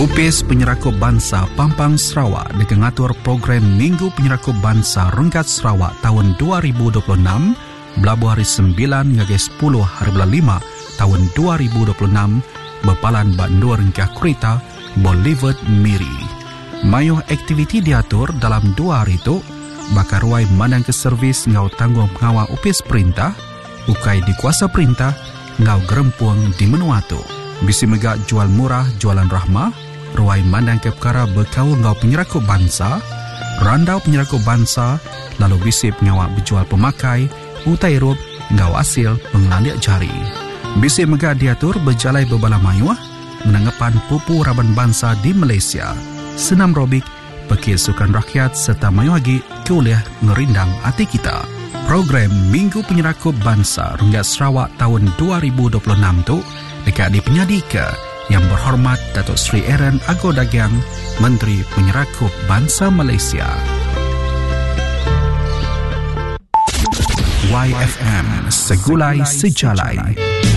UPIS Penyerakup Bangsa Pampang Sarawak mengatur program Minggu Penyerakup Bangsa Renggat Sarawak tahun 2026 belabuh hari 9 hingga 10 hari bulan 5 tahun 2026 berpalan bak dua rengkah kereta Boulevard Miri. Mayuh aktiviti diatur dalam 2 hari itu bakar ruai mandang ke servis ngau tanggung pengawal UPIS perintah ukai di kuasa perintah ngau gerempuang di Menuatu. Bisi megak jual murah jualan rahmah, ruai mandang ke perkara berkau ngau penyerakup bangsa, randau penyerakup bangsa, lalu bisi pengawal berjual pemakai, utai rub ngau hasil pengelandiak jari. Bisi megak diatur berjalai berbala mayuah, menanggapan pupu raban bangsa di Malaysia, senam robik, pekil sukan rakyat serta mayuh lagi kuliah ngerindang hati kita. Program Minggu Penyerakup Bangsa Renggat Sarawak tahun 2026 tu dekat di penyadika Yang Berhormat Datuk Seri Aaron Agor Dagang, Menteri Penyerakup Bangsa Malaysia. YFM Segulai Sejalai.